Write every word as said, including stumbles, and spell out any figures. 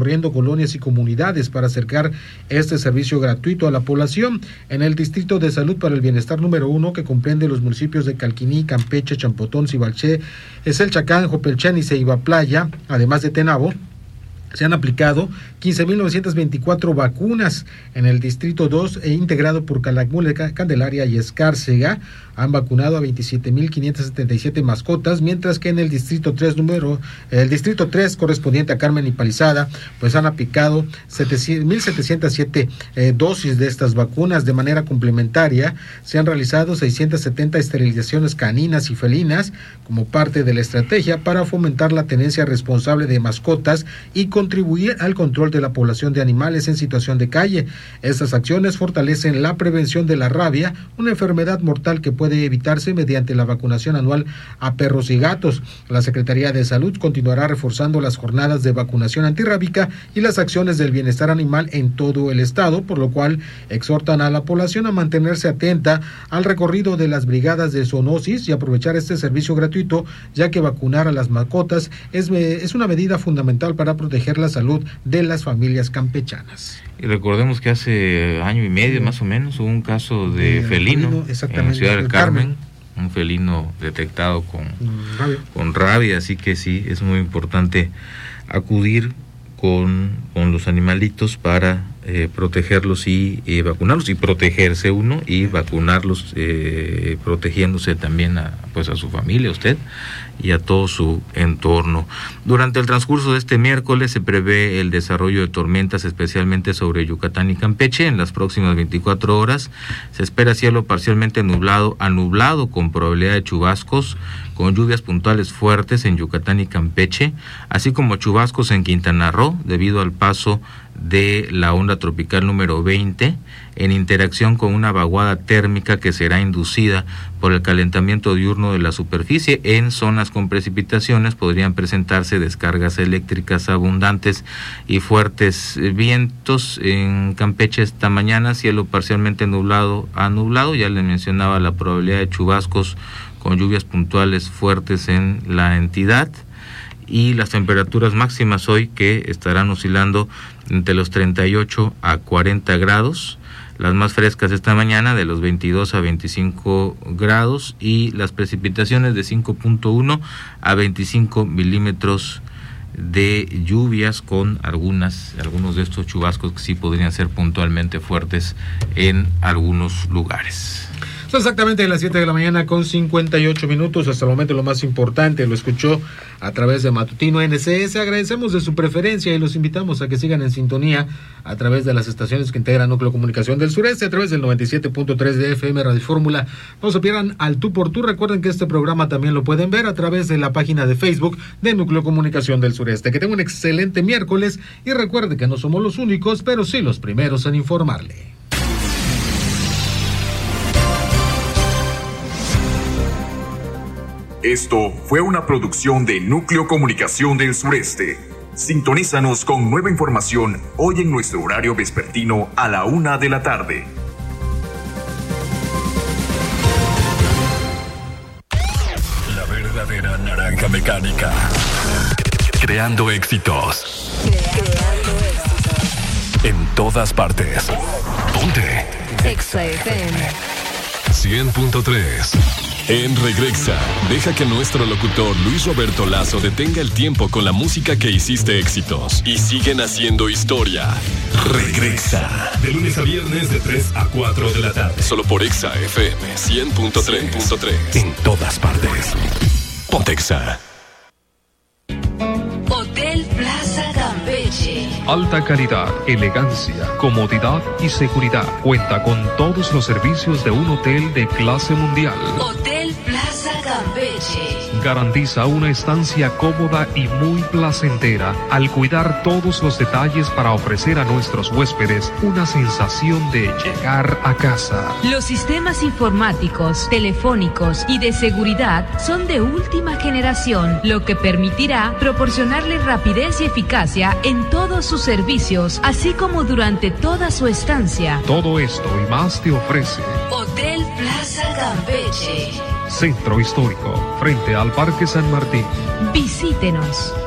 recorriendo colonias y comunidades para acercar este servicio gratuito a la población. En el Distrito de Salud para el Bienestar número uno, que comprende los municipios de Calquiní, Campeche, Champotón, Cibalché, Eselchacán, Jopelchán y Ceiba Playa, además de Tenabo, se han aplicado quince mil novecientas veinticuatro vacunas. En el Distrito dos, e integrado por Calakmul, Candelaria y Escárcega, han vacunado a veintisiete mil quinientas setenta y siete mascotas, mientras que en el Distrito tres, número, el Distrito tres, correspondiente a Carmen y Palizada, pues han aplicado mil setecientas siete eh, dosis de estas vacunas. De manera complementaria, se han realizado seiscientas setenta esterilizaciones caninas y felinas como parte de la estrategia para fomentar la tenencia responsable de mascotas y contribuir al control de la población de animales en situación de calle. Estas acciones fortalecen la prevención de la rabia, una enfermedad mortal que puede evitarse mediante la vacunación anual a perros y gatos. La Secretaría de Salud continuará reforzando las jornadas de vacunación antirrábica y las acciones del bienestar animal en todo el estado, por lo cual exhortan a la población a mantenerse atenta al recorrido de las brigadas de zoonosis y aprovechar este servicio gratuito, ya que vacunar a las mascotas es, es una medida fundamental para proteger la salud de las familias campechanas. Y recordemos que hace año y medio sí. más o menos hubo un caso de, de felino, felino en la ciudad del Carmen, Carmen, un felino detectado con rabia. con rabia, así que sí, es muy importante acudir con, con los animalitos para eh, protegerlos y eh, vacunarlos, y protegerse uno y vacunarlos, eh, protegiéndose también a, pues a su familia, a usted y a todo su entorno. Durante el transcurso de este miércoles se prevé el desarrollo de tormentas, especialmente sobre Yucatán y Campeche. En las próximas veinticuatro horas se espera cielo parcialmente nublado a nublado con probabilidad de chubascos, con lluvias puntuales fuertes en Yucatán y Campeche, así como chubascos en Quintana Roo, debido al paso de la onda tropical número veinte, en interacción con una vaguada térmica que será inducida por el calentamiento diurno de la superficie. En zonas con precipitaciones podrían presentarse descargas eléctricas abundantes y fuertes vientos. En Campeche esta mañana cielo parcialmente nublado a nublado, ya les mencionaba la probabilidad de chubascos con lluvias puntuales fuertes en la entidad. Y las temperaturas máximas hoy, que estarán oscilando entre los treinta y ocho a cuarenta grados, las más frescas esta mañana de los veintidós a veinticinco grados, y las precipitaciones de cinco punto uno a veinticinco milímetros de lluvias, con algunas algunos de estos chubascos que sí podrían ser puntualmente fuertes en algunos lugares. Son exactamente las siete de la mañana con cincuenta y ocho minutos. Hasta el momento lo más importante lo escuchó a través de Matutino N C S. Agradecemos de su preferencia y los invitamos a que sigan en sintonía a través de las estaciones que integran Núcleo Comunicación del Sureste, a través del noventa y siete punto tres de F M Radio Fórmula. No se pierdan al Tú por Tú. Recuerden que este programa también lo pueden ver a través de la página de Facebook de Núcleo Comunicación del Sureste. Que tengan un excelente miércoles y recuerden que no somos los únicos, pero sí los primeros en informarle. Esto fue una producción de Núcleo Comunicación del Sureste. Sintonízanos con nueva información hoy en nuestro horario vespertino a la una de la tarde. La verdadera naranja mecánica. Creando éxitos. Creando éxitos. En todas partes. Ponte. Exa F M. cien punto tres. En Regrexa, deja que nuestro locutor Luis Roberto Lazo detenga el tiempo con la música que hiciste éxitos y siguen haciendo historia. Regrexa. De lunes a viernes de tres a cuatro de la tarde. Solo por Exa F M cien punto tres. En todas partes. Ponte Exa. Hotel Plaza Campeche. Alta calidad, elegancia, comodidad y seguridad. Cuenta con todos los servicios de un hotel de clase mundial. Hotel Plaza Campeche. Garantiza una estancia cómoda y muy placentera al cuidar todos los detalles para ofrecer a nuestros huéspedes una sensación de llegar a casa. Los sistemas informáticos, telefónicos y de seguridad son de última generación, lo que permitirá proporcionarle rapidez y eficacia en todos sus servicios, así como durante toda su estancia. Todo esto y más te ofrece Hotel Plaza Campeche. Centro Histórico, frente al Parque San Martín. Visítenos.